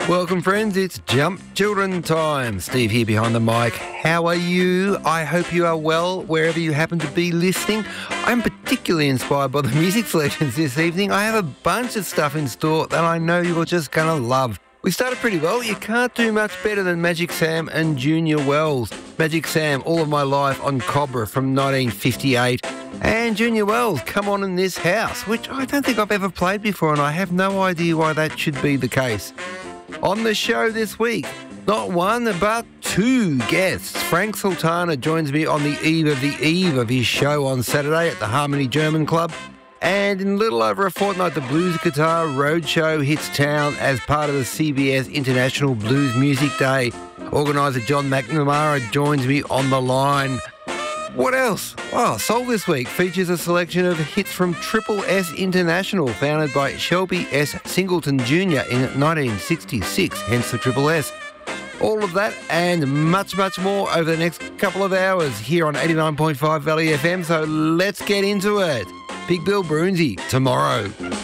Welcome, friends. It's Jump Children time. Steve here behind the mic. How are you? I hope you are well wherever you happen to be listening. I'm particularly inspired by the music selections this evening. I have a bunch of stuff in store that I know you're just going to love. We started pretty well. You can't do much better than Magic Sam and Junior Wells. Magic Sam, All of My Life on Cobra from 1958. And Junior Wells, Come On in This House, which I don't think I've ever played before, and I have no idea why that should be the case. On the show this week, not one but two guests. Frank Sultana joins me on the eve of his show on Saturday at the Harmony German Club. And in a little over a fortnight, the Blues Guitar Roadshow hits town as part of the CBS International Blues Music Day. Organiser John McNamara joins me on the line. What else? Well, Soul This Week features a selection of hits from Triple S International, founded by Shelby S. Singleton Jr. in 1966, hence the Triple S. All of that and much, much more over the next couple of hours here on 89.5 Valley FM, so let's get into it. Big Bill Brunsey tomorrow.